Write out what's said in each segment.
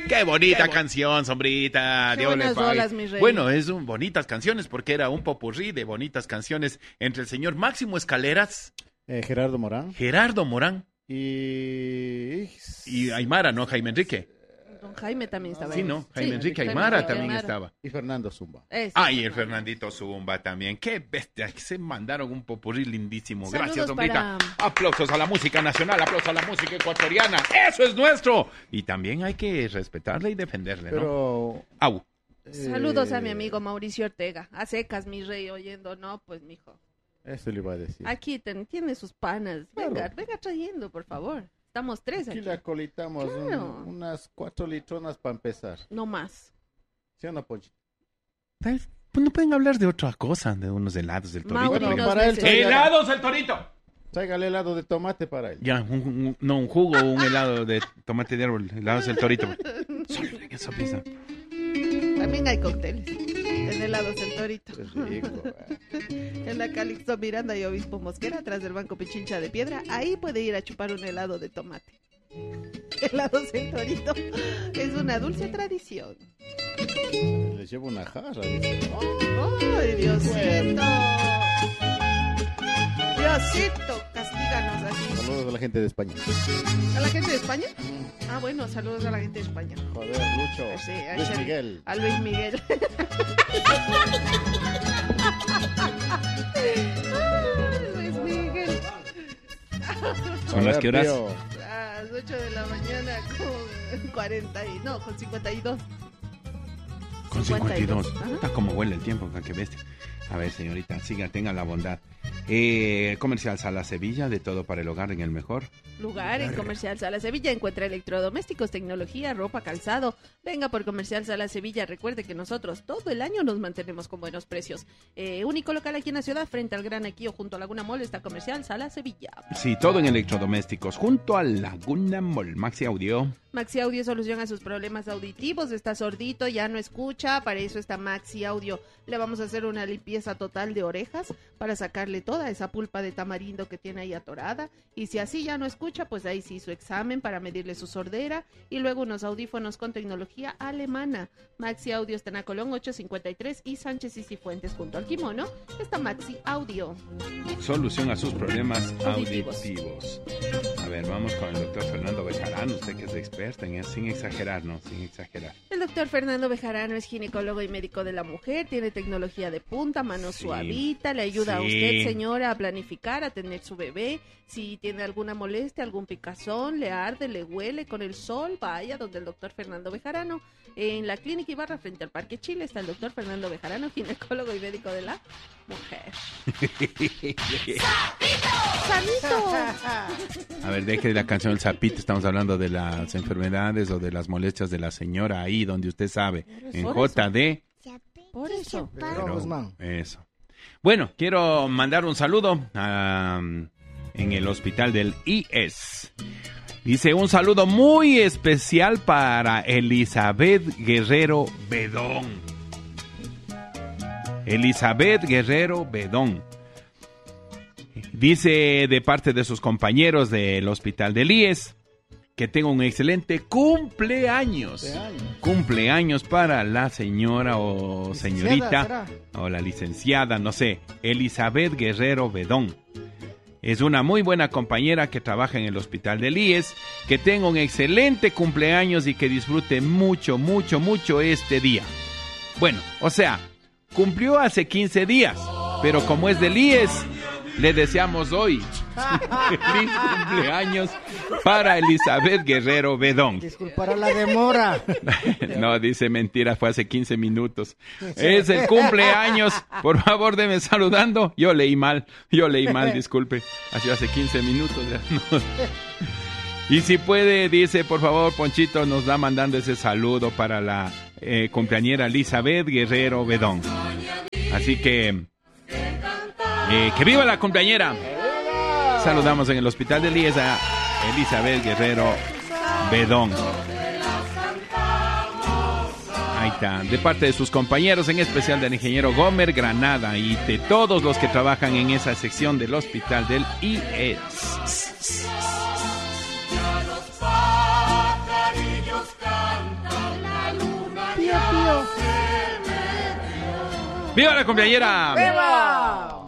Qué bonita canción, Sombrita. Qué Dios le buenas pague. rolas, mi rey. Bueno, bonitas canciones porque era un popurrí de bonitas canciones entre el señor Máximo Escaleras, Gerardo Morán. Gerardo Morán Y Aymara, ¿no? Jaime Enrique. Don Jaime también estaba Sí, ahí. ¿no? Jaime Sí, Enrique Jaime Aymara Enrique también Aymara. estaba. y Fernando Zumba. Ese. Ay, el Fernandito Zumba también. Qué bestia, que se mandaron un popurrí lindísimo. Saludos Gracias, Sombrita. para- Aplausos a la música nacional, aplausos a la música ecuatoriana. ¡Eso es nuestro! Y también hay que respetarle y defenderle, ¿no? Pero Au. Saludos a mi amigo Mauricio Ortega. A secas, mi rey, oyendo, no, pues, mijo. Eso le iba a decir. Aquí tiene sus panas. Venga, Claro. venga trayendo, por favor. Estamos tres Aquí aquí. le acolitamos Claro. unas 4 litronas para empezar. No más. ¿Sí o no, Ponchito? Pues no pueden hablar de otra cosa, de unos helados del Torito. Mauri Bueno, nos para él necesita. traiga- ¡Helados del Torito! Tráigale helado de tomate para él. Ya, un jugo o un helado de tomate de árbol. Helados del Torito. Eso piensa. También hay cócteles. En helados el Torito. Qué rico. En la Calixto Miranda y Obispo Mosquera, atrás del Banco Pichincha de Piedra. Ahí puede ir a chupar un helado de tomate. Helados el Torito. Es una dulce tradición. Les llevo una jarra. Dice. ¡Ay, Diosito! Diosito, castíganos así. Saludos a la gente de España. ¿A la gente de España? Ah, bueno, saludos a la gente de España. Joder, Lucho. Sí, a Luis Sherry- Miguel. A Luis Miguel. Luis Miguel. ¿Son las que horas? Tío. A las 8 de la mañana con 40 y... No, con 52. Con 52. Ajá. Está como huele el tiempo, qué bestia. A ver, señorita, siga, tenga la bondad. Comercial Sala Sevilla, de todo para el hogar en el mejor. Lugar en Comercial Sala Sevilla. Encuentra electrodomésticos, tecnología, ropa, calzado. Venga por Comercial Sala Sevilla. Recuerde que nosotros todo el año nos mantenemos con buenos precios. Único local aquí en la ciudad, frente al Gran Equío, junto a Laguna Mall, está Comercial Sala Sevilla. Sí, todo en electrodomésticos, junto a Laguna Mall. Maxi Audio. Maxi Audio soluciona sus problemas auditivos. Está sordito, ya no escucha. Para eso está Maxi Audio. Le vamos a hacer una limpieza total de orejas para sacarle toda esa pulpa de tamarindo que tiene ahí atorada. Y si así ya no escucha, pues ahí sí su examen para medirle su sordera. Y luego unos audífonos con tecnología alemana. Maxi Audio está en Acolón 853 y Sánchez y Cifuentes junto al Kimono. Está Maxi Audio. Solución a sus problemas Auditivos. auditivos. A ver, vamos con el doctor Fernando Bejarano, usted que es experta en eso, sin exagerar, ¿no? Sin exagerar. El doctor Fernando Bejarano es ginecólogo y médico de la mujer, tiene tecnología de punta, mano Sí. suavita, le ayuda a Sí. usted, señora, a planificar, a tener su bebé. Si tiene alguna molestia, algún picazón, le arde, le huele con el sol, vaya donde el doctor Fernando Bejarano. En la clínica Ibarra, frente al Parque Chile, está el doctor Fernando Bejarano, ginecólogo y médico de la mujer. ¡Sanito! A ver, deje la canción El Sapito, estamos hablando de las enfermedades o de las molestias de la señora ahí donde usted sabe, en Por eso. JD. Por eso. Pero, Guzmán. Eso. Bueno, quiero mandar un saludo en el hospital del IES. Dice un saludo muy especial para Elizabeth Guerrero Bedón. Elizabeth Guerrero Bedón. Dice de parte de sus compañeros del hospital del IES que tenga un excelente cumpleaños. Cumpleaños para la señora o señorita o la licenciada, no sé, Elizabeth Guerrero Bedón. Es una muy buena compañera que trabaja en el hospital del IES. Que tenga un excelente cumpleaños y que disfrute mucho, mucho, mucho este día. Bueno, o sea, cumplió hace 15 días, pero como es del IES, le deseamos hoy feliz cumpleaños para Elizabeth Guerrero Bedón. Disculpará la demora. No, dice mentira, fue hace 15 minutos. Es el cumpleaños. Por favor, deme saludando. Yo leí mal, disculpe. Así hace 15 minutos. Ya no. Y si puede, dice, por favor, Ponchito nos va mandando ese saludo para la cumpleañera Elizabeth Guerrero Bedón. Así que viva la cumpleañera. Saludamos en el hospital de IES a Elizabeth Guerrero Bedón. Ahí está, de parte de sus compañeros, en especial del ingeniero Gomer Granada y de todos los que trabajan en esa sección del hospital del IES. Ya los pajarillos cantan. ¡Viva la cumpleañera! ¡Viva!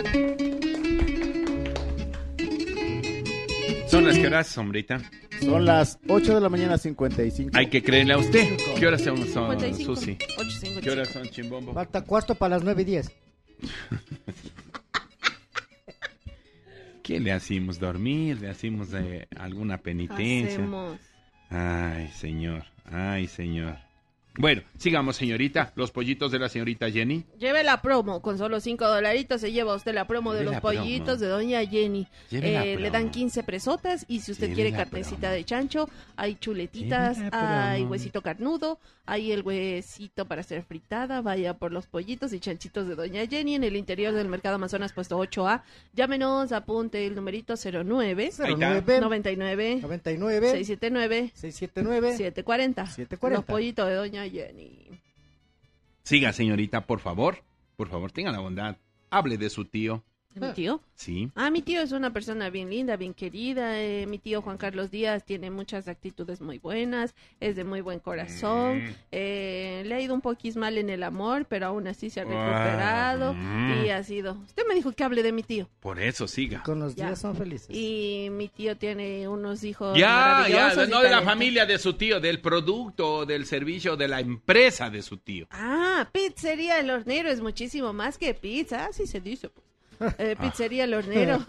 Son las que horas, sombrita. Son las 8 de la mañana, 55. Hay que creerle a usted. ¿Qué horas son, 55. Susi? 8:55. ¿Qué horas son, Chimbombo? Falta cuarto para las 9:10. ¿Qué le hacemos? ¿Dormir? ¿Le hacemos alguna penitencia? Hacemos. Ay, señor. Ay, señor. Bueno, sigamos, señorita. Los pollitos de la señorita Jenny. Lleve la promo, con solo $5 se lleva usted la promo de Lleve los la promo. pollitos de doña Jenny. Lleve la Le promo. dan 15 presotas y si usted Lleve quiere la carnecita promo. de chancho, hay chuletitas, Lleve la promo. hay huesito carnudo, hay el huesito para hacer fritada, vaya por los pollitos y chanchitos de doña Jenny en el interior del Mercado Amazonas puesto 8A. Llámenos, apunte el numerito 09 09 99 99 679 679 740. 740. Los pollitos de doña Jenny. Siga, señorita, por favor. Por favor, tenga la bondad. Hable de su tío. ¿Mi tío? Sí. Mi tío es una persona bien linda, bien querida. Mi tío Juan Carlos Díaz tiene muchas actitudes muy buenas, es de muy buen corazón. Le ha ido un poquis mal en el amor, pero aún así se ha recuperado y ha sido... Usted me dijo que hable de mi tío. Por eso, siga. Con los Ya. días son felices. Y mi tío tiene unos hijos Ya, maravillosos y no de la talentosos. familia de su tío, del producto, del servicio, de la empresa de su tío. Pizzería El Hornero es muchísimo más que pizza, así se dice, pues. Pizzería El Hornero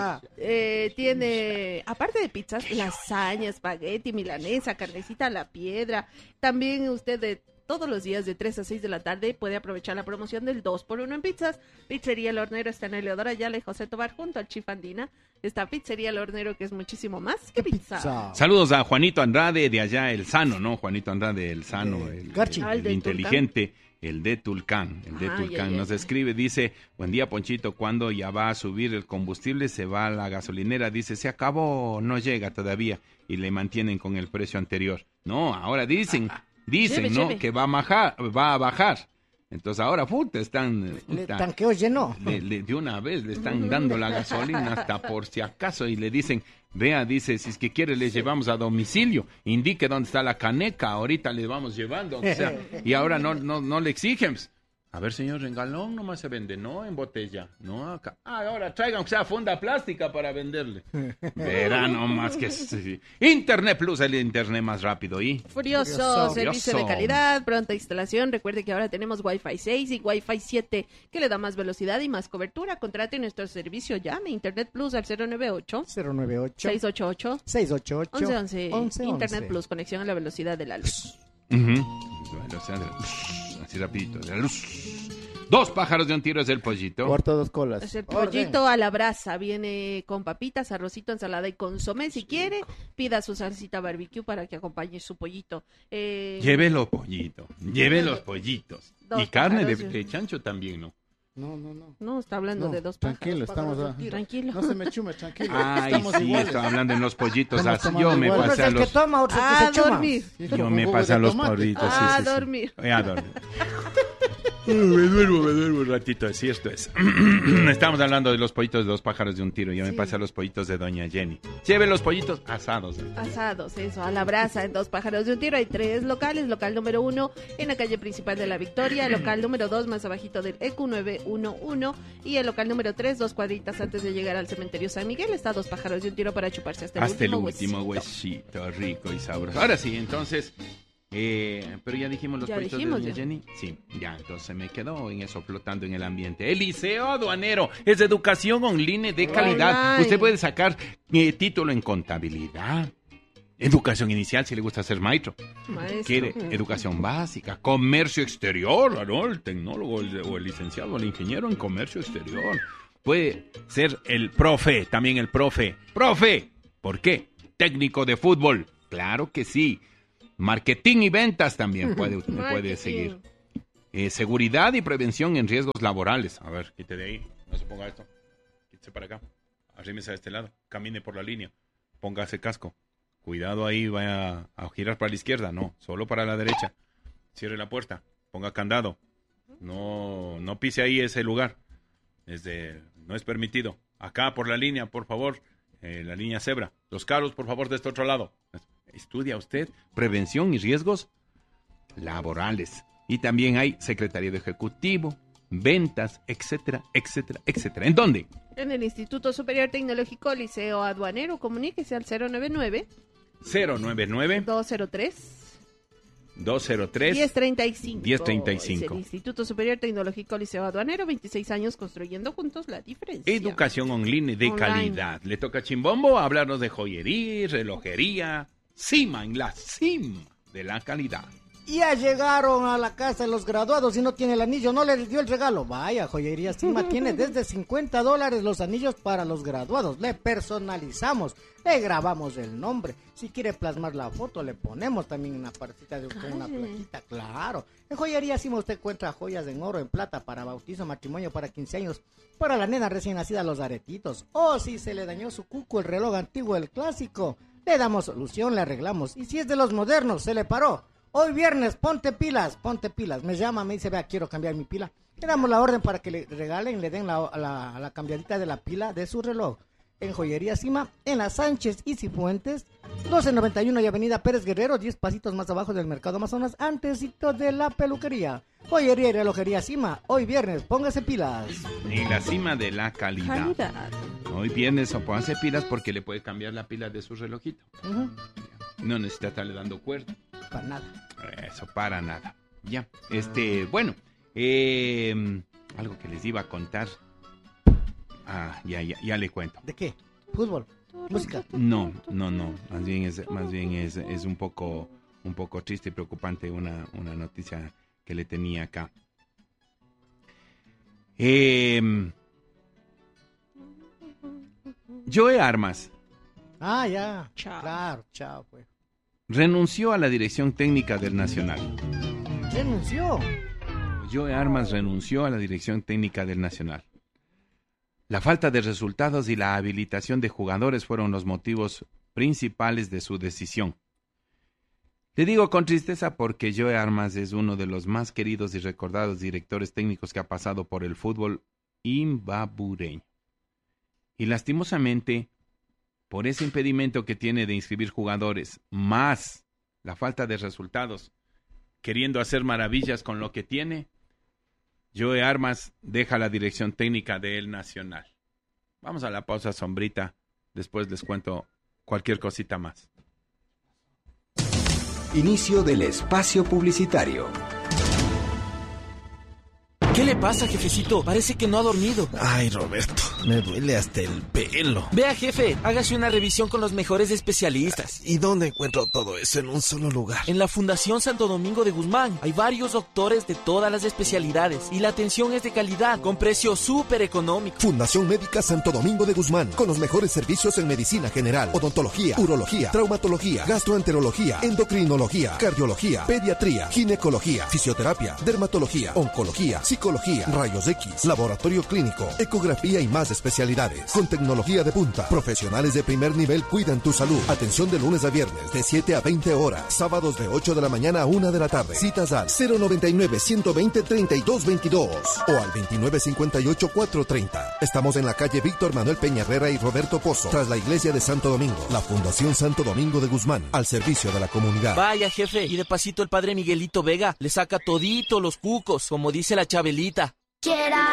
tiene, aparte de pizzas, lasaña, espagueti, milanesa, carnecita a la piedra. También usted de todos los días de 3 a 6 de la tarde puede aprovechar la promoción del 2x1 en pizzas. Pizzería El Hornero está en Eleodoro Ayala y José Tobar junto al Chifandina. Está Pizzería El Hornero, que es muchísimo más que pizza. Saludos a Juanito Andrade de allá, el sano, ¿no? Juanito Andrade, el sano, el Garchi. el de inteligente. El de Tulcán, Ya. nos escribe, dice, buen día Ponchito, cuando ya va a subir el combustible, se va a la gasolinera, dice, se acabó, no llega todavía, y le mantienen con el precio anterior. No, ahora dicen, ¿no? Lleve. Que va a bajar. Entonces ahora, están... El tanqueo lleno. De una vez le están dando la gasolina hasta por si acaso y le dicen, vea, dice, si es que quiere le llevamos a domicilio, indique dónde está la caneca, ahorita le vamos llevando, o sea, y ahora no le exigen. A ver, señor, en galón nomás se vende, no en botella, no acá. Ahora traigan, o sea, funda plástica para venderle. Verá nomás que sí. Internet Plus, el internet más rápido, ¿y? Furioso, servicio de Furioso. calidad, pronta instalación. Recuerde que ahora tenemos Wi-Fi 6 y Wi-Fi 7 que le da más velocidad y más cobertura. Contrate nuestro servicio, llame Internet Plus al 098 098 688 688 1111. Internet Plus, conexión a la velocidad de la luz. Velocidad de la luz. Así rapidito, de la luz. 2 pájaros de un tiro es el pollito. Cuarto, 2 colas. Es el pollito a la brasa, viene con papitas, arrocito, ensalada y consomé. Si quiere, pida su salsita barbecue para que acompañe su pollito. Lleve los pollitos, lleve los pollitos. Dos Y carne pájaros, de chancho también, ¿no? No. No, está hablando No, de 2 tranquilo, pájaros. estamos Tranquilo. No se me chume, tranquilo. Ay, Estamos sí, iguales. estoy hablando en los pollitos. Estamos Así, tomando yo me igual. Uno es pasé a el que los... toma, otro es el que se chuma. dormir. Sí, Yo con me jugo pasé de a los tomate. pollitos, sí, A sí, sí. dormir. A dormir. Me duermo un ratito, así esto es. Estamos hablando de los pollitos de 2 pájaros de un tiro. Yo me Sí. pasé a los pollitos de doña Jenny. Lleve los pollitos asados. Asados, eso, a la brasa, en 2 pájaros de un tiro. Hay 3 locales, local número 1 en la calle principal de La Victoria, local número 2 más abajito del EQ 911 y el local número 3, 2 cuadritas antes de llegar al cementerio San Miguel. Está a 2 pájaros de un tiro para chuparse hasta el último huesito, rico y sabroso. Ahora sí, entonces... pero ya dijimos los Ya pollitos dijimos, de doña ya. Jenny. Sí, ya, entonces me quedó en eso flotando en el ambiente. El liceo aduanero es educación online de calidad. Online. Usted puede sacar título en contabilidad, educación inicial si le gusta ser maestro. Maestro. Quiere educación básica, comercio exterior, ¿no? El tecnólogo o el licenciado, el ingeniero en comercio exterior. Puede ser el profe, también el profe. ¡Profe! ¿Por qué? Técnico de fútbol. Claro que sí. Marketing y ventas también puede Marketing. seguir. Seguridad y prevención en riesgos laborales. A ver, quite de ahí. No se ponga esto. Quítese para acá. Arrímese a este lado. Camine por la línea. Póngase casco. Cuidado ahí, vaya a girar para la izquierda. No, solo para la derecha. Cierre la puerta. Ponga candado. No pise ahí ese lugar. No es permitido. Acá por la línea, por favor. La línea cebra. Los carros, por favor, de este otro lado. Estudia usted prevención y riesgos laborales. Y también hay secretariado ejecutivo, ventas, etcétera, etcétera, etcétera. ¿En dónde? En el Instituto Superior Tecnológico Liceo Aduanero, comuníquese al 099 099 203 203 1035. 1035. Es el Instituto Superior Tecnológico Liceo Aduanero, 26 años construyendo juntos la diferencia. Educación online de calidad. Le toca a Chimbombo hablarnos de joyería, relojería, cima en la cima de la calidad. Ya llegaron a la casa los graduados y no tiene el anillo, no les dio el regalo. Vaya, Joyería Sima tiene desde $50 los anillos para los graduados. Le personalizamos, le grabamos el nombre. Si quiere plasmar la foto, le ponemos también una partita de usted, una plaquita, claro. En Joyería Sima usted encuentra joyas en oro, en plata, para bautizo, matrimonio, para 15 años, para la nena recién nacida, los aretitos. O si se le dañó su cuco, el reloj antiguo, el clásico, le damos solución, le arreglamos. Y si es de los modernos, se le paró. Hoy viernes, ponte pilas. Me llama, me dice, vea, quiero cambiar mi pila. Le damos la orden para que le regalen, le den la cambiadita de la pila de su reloj. En Joyería Sima, en la Sánchez y Cifuentes, 1291 y Avenida Pérez Guerrero, 10 pasitos más abajo del Mercado Amazonas, antesito de la peluquería. Joyería y Relojería Sima, hoy viernes, póngase pilas. En la cima de la calidad. Hoy viernes, o póngase pilas porque le puede cambiar la pila de su relojito. No necesita estarle dando cuerda. Para nada. Eso, para nada. Ya, bueno, algo que les iba a contar. Ya le cuento. ¿De qué? ¿Fútbol? ¿Música? No. Más bien es un poco triste y preocupante una noticia que le tenía acá. Joe Armas. Ya. Chao. Claro, chao, pues. Renunció a la dirección técnica del Nacional. ¿Renunció? Joe Armas renunció a la dirección técnica del Nacional. La falta de resultados y la habilitación de jugadores fueron los motivos principales de su decisión. Le digo con tristeza porque Joe Armas es uno de los más queridos y recordados directores técnicos que ha pasado por el fútbol imbabureño. Y lastimosamente, por ese impedimento que tiene de inscribir jugadores, más la falta de resultados, queriendo hacer maravillas con lo que tiene, Joe Armas deja la dirección técnica del Nacional. Vamos a la pausa, sombrita. Después les cuento cualquier cosita más. Inicio del espacio publicitario. ¿Qué le pasa, jefecito? Parece que no ha dormido. Ay, Roberto, me duele hasta el pelo. Vea, jefe, hágase una revisión con los mejores especialistas. ¿Y dónde encuentro todo eso en un solo lugar? En la Fundación Santo Domingo de Guzmán. Hay varios doctores de todas las especialidades y la atención es de calidad, con precio súper económico. Fundación Médica Santo Domingo de Guzmán, con los mejores servicios en medicina general, odontología, urología, traumatología, gastroenterología, endocrinología, cardiología, pediatría, ginecología, fisioterapia, dermatología, oncología, psicología, rayos X, laboratorio clínico, ecografía y más especialidades. Con tecnología de punta, profesionales de primer nivel cuidan tu salud. Atención de lunes a viernes de 7 a 20 horas, sábados de 8 de la mañana a 1 de la tarde. Citas al 099-120-3222 o al 2958-430. Estamos en la calle Víctor Manuel Peña Herrera y Roberto Pozo, tras la iglesia de Santo Domingo. La Fundación Santo Domingo de Guzmán, al servicio de la comunidad. Vaya, jefe, y de pasito el padre Miguelito Vega le saca todito los cucos, como dice la Chabelita.